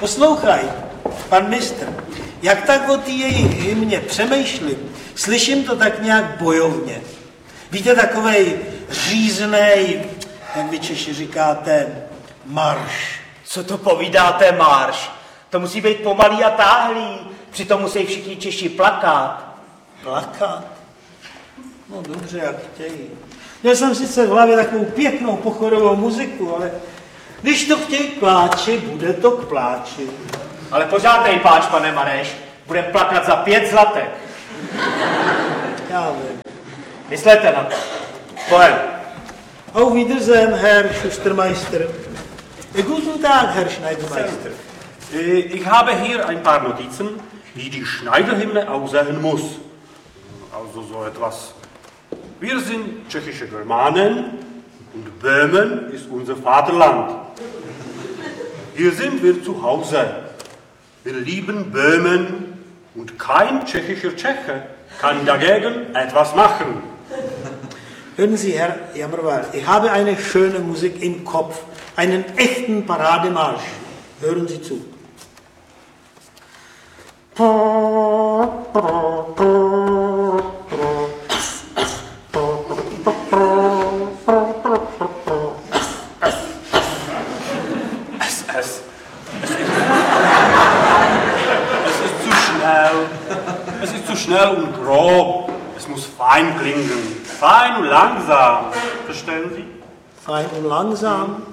Poslouchaj, pan mistr, jak tak o té jejich hymně přemýšlím, slyším to tak nějak bojovně. Víte, takovej říznej, jak vy Češi říkáte, marš. Co to povídáte, marš? To musí být pomalý a táhlý, přitom musí všichni Češi plakat. Plakat? No dobře, jak chtějí. Měl jsem sice v hlavě takovou pěknou pochodovou muziku, ale když to chtějí pláči, bude to k pláči. Ale pořádnej pláč, pane Mareš, budem plakat za 5 zlatek. Já vím. Myslete na to. Pojem. Auf Wiedersehen, Herr Schustermeister. Guten Tag, Herr Schneidermeister. Ich habe hier ein paar Notizen, wie die Schneiderhymne aussehen muss. Also so etwas. Wir sind tschechische Germanen und Böhmen ist unser Vaterland. Hier sind wir zu Hause. Wir lieben Böhmen und kein tschechischer Tscheche kann dagegen etwas machen. Hören Sie, Herr Jammerwald, ich habe eine schöne Musik im Kopf, einen echten Parademarsch. Hören Sie zu. Es ist zu schnell und grob. Es muss fein klingen. Fein und langsam. Verstehen Sie? Fein und langsam.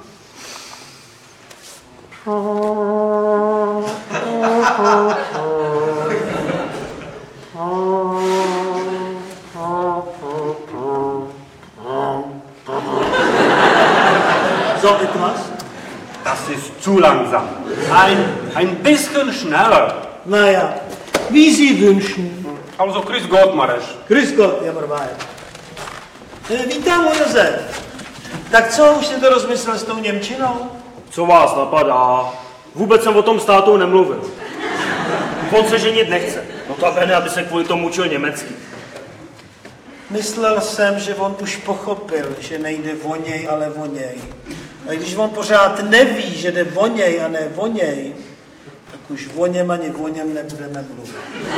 So etwas? Das ist zu langsam. Ein bisschen schneller. Naja, wie Sie wünschen. Also Grüß Gott, Mareš. Grüß Gott, Jammerwald. Vítám u Josef. Tak co, už jsi to rozmyslel s tou němčinou? Co vás napadá? Vůbec jsem o tom s tátou nemluvil. On se ženit nechce. No to bene, aby se kvůli tomu učil německy. Myslel jsem, že on už pochopil, že nejde voněj, ale voněj. A když on pořád neví, že jde voněj a ne voněj, tak už voněm ani voněm nebudeme mluvit.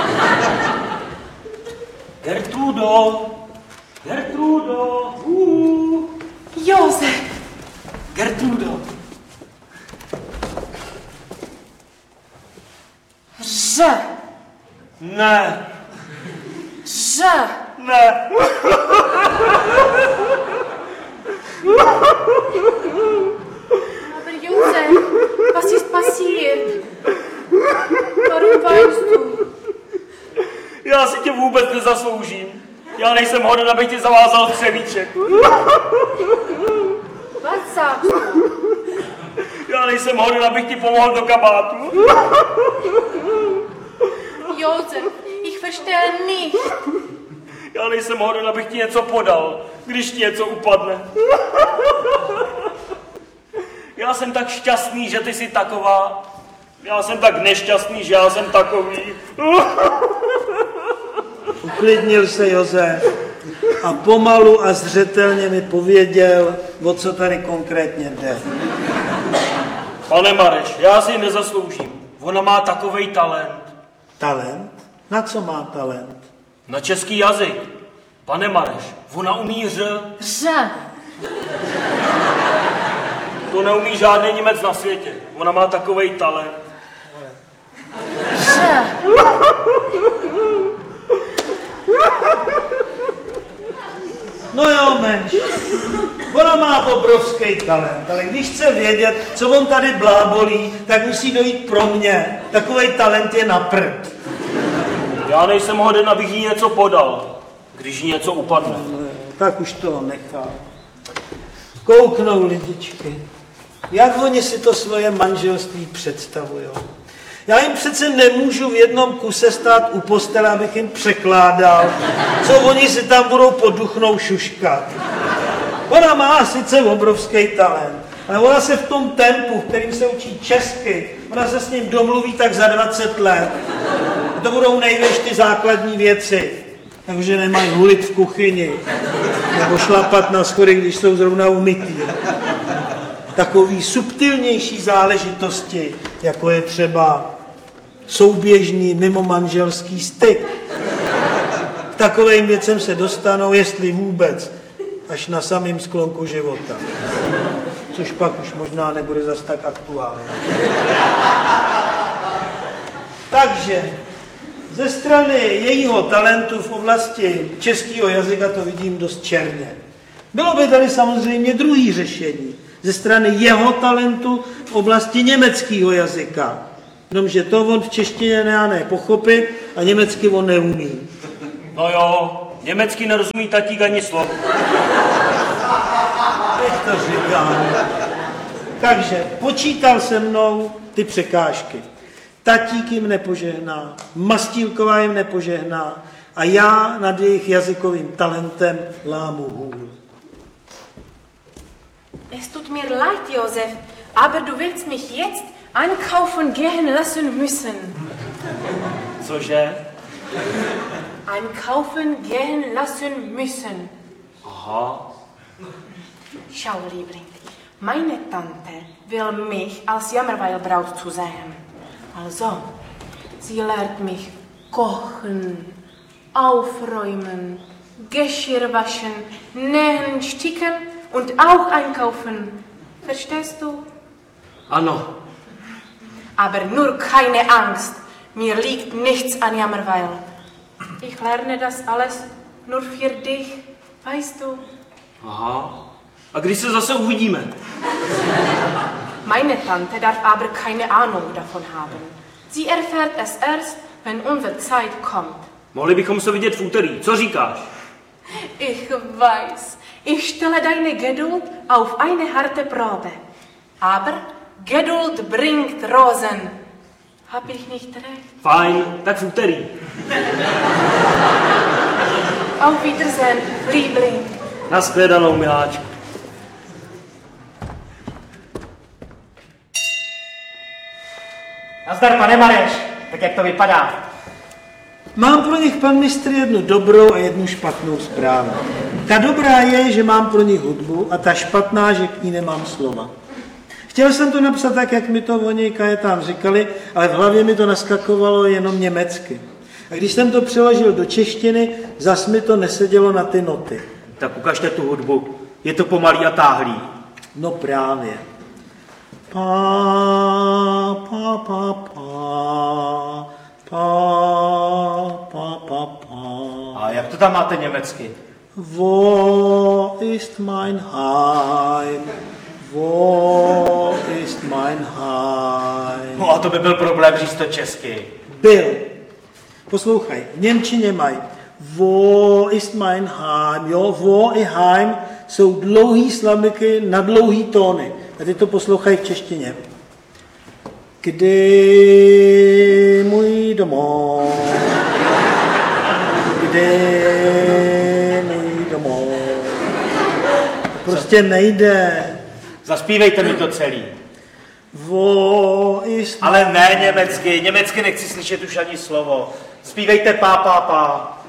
Gertrudo! Gertrudo! Josef! Gertrudo! Že! Ne! Že! Ne! Aber Josef, was ist passiert? Warum weinst du? Já si tě vůbec nezasloužím. Já nejsem hoden, abych ti zavázal křevíček. Was sagst du? Já nejsem hoden, abych ti pomohl do kabátu. Josef, ich verstehe nicht. Já nejsem hoden, abych ti něco podal, když ti něco upadne. Já jsem tak šťastný, že ty jsi taková. Já jsem tak nešťastný, že já jsem takový. Uklidnil se Josef a pomalu a zřetelně mi pověděl, o co tady konkrétně jde. Pane Mareš, já si ji nezasloužím. Ona má takovej talent. Talent? Na co má talent? Na český jazyk. Pane Mareš, ona umí Že! To neumí žádný Němec na světě. Ona má takovej talent. Že! No jo, menš. Ona má obrovský talent, ale když chce vědět, co on tady blábolí, tak musí dojít pro mě. Takovej talent je na prd. Já nejsem hoden, abych jí něco podal, když jí něco upadne. Tak už to nechá. Kouknou lidičky. Jak oni si to svoje manželství představujou? Já jim přece nemůžu v jednom kuse stát u postele, abych jim překládal, co oni si tam budou poduchnou šuškat. Ona má sice obrovský talent, ale ona se v tom tempu, kterým se učí česky, ona se s ním domluví tak za 20 let. A to budou největší ty základní věci. Takže nemají hulit v kuchyni, nebo šlapat na schody, když jsou zrovna umytý. Takový subtilnější záležitosti, jako je třeba souběžný mimomanželský styk. K takovým věcem se dostanou, jestli vůbec, až na samém sklonku života. Což pak už možná nebude zas tak aktuální. Takže ze strany jejího talentu v oblasti českého jazyka to vidím dost černě. Bylo by tady samozřejmě druhý řešení. Ze strany jeho talentu v oblasti německého jazyka. Jenomže to on v češtině nepochopit a německy on neumí. No jo, německy nerozumí tatík ani slovo. Teď to říkám. Takže počítal se mnou ty překážky. Tatík jim nepožehná, Mastýlková jim nepožehná a já nad jejich jazykovým talentem lámu hůl. Es tut mir leid, Josef, aber du willst mich jetzt einkaufen gehen lassen müssen. Cože? Einkaufen gehen lassen müssen. Aha. Schau, Liebling, meine Tante will mich als Jammerweilbraut zu sehen. Also, sie lehrt mich kochen, aufräumen, Geschirr waschen, nähen, sticken und auch einkaufen. Verstehst du? Ano. Aber nur keine Angst, mir liegt nichts an Jammerweil. Ich lerne das alles nur für dich, weißt du? Aha. A když se zase uvidíme? Meine Tante darf aber keine Ahnung davon haben. Sie erfährt es erst, wenn unsere Zeit kommt. Mohli bychom se vidět v úterý. Co říkáš? Ich weiß, ich stelle deine Geduld auf eine harte Probe. Aber Geduld bringt Rosen. Hab ich nicht recht? Fajn, tak v úterý. Auf Wiedersehen, Liebling. Nashledanou, miláčku. Nazdar, pane Mareš, tak jak to vypadá? Mám pro nich, pan mistr, jednu dobrou a jednu špatnou zprávu. Ta dobrá je, že mám pro nich hudbu a ta špatná, že k ní nemám slova. Chtěl jsem to napsat tak, jak mi to oni Kajetán říkali, ale v hlavě mi to naskakovalo jenom německy. A když jsem to přeložil do češtiny, zas mi to nesedělo na ty noty. Tak ukažte tu hudbu. Je to pomalý a táhlý. No právě. Pa, pa, pa, pa, pa, pa, pa, pa. A jak to tam máte německy? Wo ist mein Heim? Wo ist mein Heim? No a to by byl problém říct to česky. Byl. Poslouchaj, v němčině mají Wo ist mein Heim? Jo, wo i Heim jsou dlouhý slamiky na dlouhý tóny. A ty to poslouchají v češtině. Kdy můj domov? Kdy můj domov? Prostě nejde. Zaspívejte mi to celý. Wo ist... Ale ne německy. Německy nechci slyšet už ani slovo. Zpívejte pá, pá, pá.